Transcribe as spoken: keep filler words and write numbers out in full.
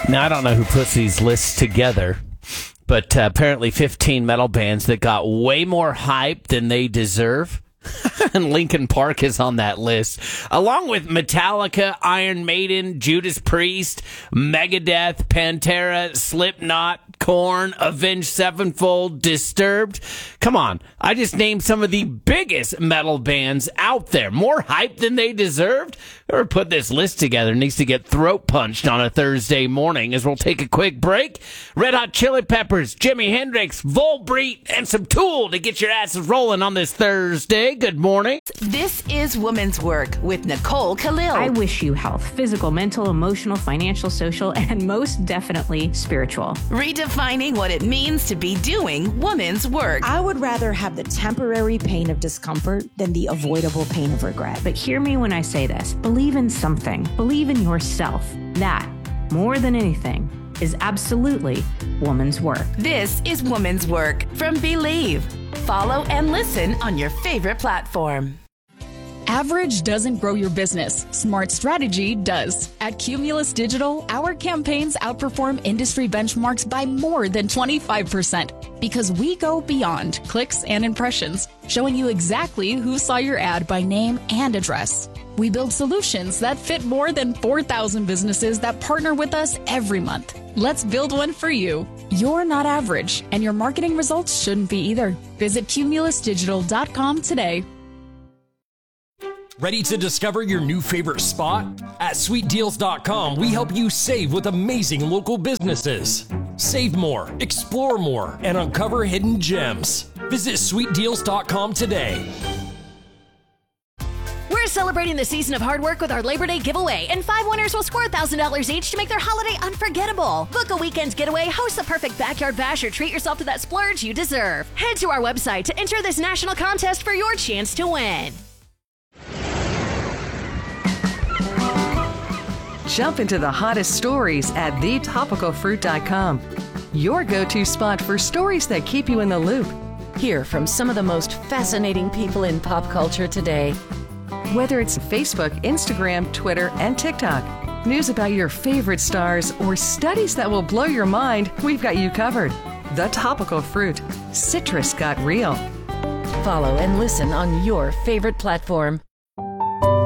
Now, I don't know who puts these lists together, but uh, apparently fifteen metal bands that got way more hype than they deserve. And Linkin Park is on that list, along with Metallica, Iron Maiden, Judas Priest, Megadeth, Pantera, Slipknot, Korn, Avenged Sevenfold, Disturbed. Come on, I just named some of the biggest metal bands out there. More hype than they deserved? Whoever put this list together needs to get throat punched on a Thursday morning, as we'll take a quick break. Red Hot Chili Peppers, Jimi Hendrix, Volbeat, and some Tool to get your asses rolling on this Thursday. Good morning. This is Woman's Work with Nicole Khalil. I wish you health, physical, mental, emotional, financial, social, and most definitely spiritual. Redefining what it means to be doing woman's work. I would rather have the temporary pain of discomfort than the avoidable pain of regret. But hear me when I say this. Believe in something. Believe in yourself. That, more than anything, is absolutely woman's work. This is Woman's Work from Believe. Follow and listen on your favorite platform. Average doesn't grow your business. Smart strategy does. At Cumulus Digital, our campaigns outperform industry benchmarks by more than twenty-five percent because we go beyond clicks and impressions, showing you exactly who saw your ad by name and address. We build solutions that fit more than four thousand businesses that partner with us every month. Let's build one for you. You're not average, and your marketing results shouldn't be either. Visit cumulus digital dot com today. Ready to discover your new favorite spot? At sweet deals dot com, we help you save with amazing local businesses. Save more, explore more, and uncover hidden gems. Visit sweet deals dot com today. We're celebrating the season of hard work with our Labor Day giveaway, and five winners will score one thousand dollars each to make their holiday unforgettable. Book a weekend's getaway, host the perfect backyard bash, or treat yourself to that splurge you deserve. Head to our website to enter this national contest for your chance to win. Jump into the hottest stories at the topical fruit dot com. Your go-to spot for stories that keep you in the loop. Hear from some of the most fascinating people in pop culture today. Whether it's Facebook, Instagram, Twitter, and TikTok, news about your favorite stars, or studies that will blow your mind, we've got you covered. The Topical Fruit. Citrus got real. Follow and listen on your favorite platform.